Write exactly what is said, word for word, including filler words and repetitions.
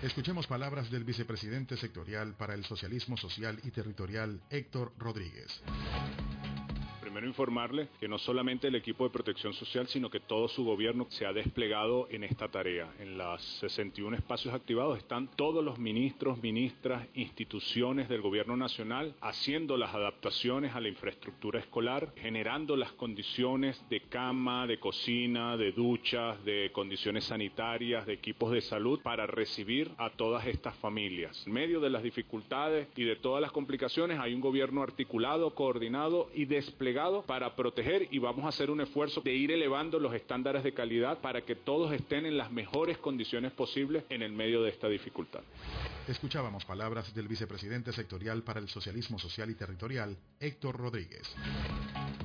Escuchemos palabras del vicepresidente sectorial para el Socialismo Social y Territorial, Héctor Rodríguez. Primero informarle que no solamente el equipo de protección social, sino que todo su gobierno se ha desplegado en esta tarea. En los sesenta y uno espacios activados están todos los ministros, ministras, instituciones del gobierno nacional haciendo las adaptaciones a la infraestructura escolar, generando las condiciones de cama, de cocina, de duchas, de condiciones sanitarias, de equipos de salud para recibir a todas estas familias. En medio de las dificultades y de todas las complicaciones hay un gobierno articulado, coordinado y desplegado para proteger, y vamos a hacer un esfuerzo de ir elevando los estándares de calidad para que todos estén en las mejores condiciones posibles en el medio de esta dificultad. Escuchábamos palabras del vicepresidente sectorial para el Socialismo Social y Territorial, Héctor Rodríguez.